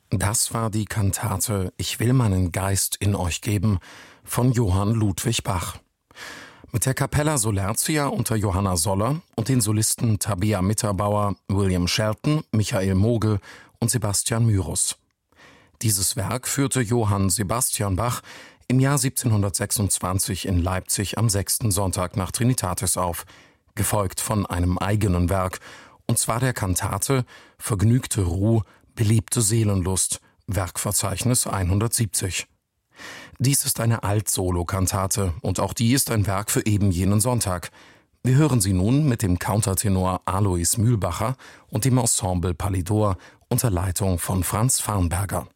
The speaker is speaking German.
Das war die Kantate »Ich will meinen Geist in euch geben« von Johann Ludwig Bach. Mit der Capella Solertia unter Johanna Soller und den Solisten Tabea Mitterbauer, William Shelton, Michael Mogel und Sebastian Myrus. Dieses Werk führte Johann Sebastian Bach im Jahr 1726 in Leipzig am 6. Sonntag nach Trinitatis auf, gefolgt von einem eigenen Werk, und zwar der Kantate »Vergnügte Ruh, beliebte Seelenlust«, Werkverzeichnis 170. Dies ist eine Alt-Solo-Kantate und auch die ist ein Werk für eben jenen Sonntag. Wir hören sie nun mit dem Countertenor Alois Mühlbacher und dem Ensemble Palidor unter Leitung von Franz Farnberger.